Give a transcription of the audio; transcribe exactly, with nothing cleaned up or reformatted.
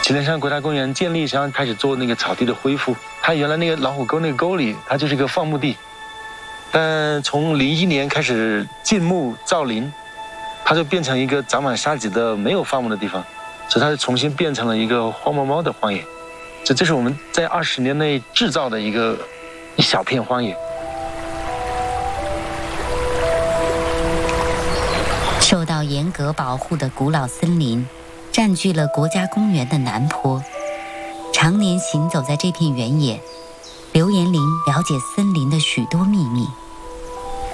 祁连山国家公园建立，实际上开始做那个草地的恢复。它原来那个老虎沟那个沟里，它就是一个放牧地，但从零一年开始禁牧造林，它就变成一个长满沙棘的没有放牧的地方，所以它就重新变成了一个荒漠猫的荒野。这这是我们在二十年内制造的一个一小片荒野。 受到严格保护的古老森林占据了国家公园的南坡，常年行走在这片原野，刘延龄了解森林的许多秘密。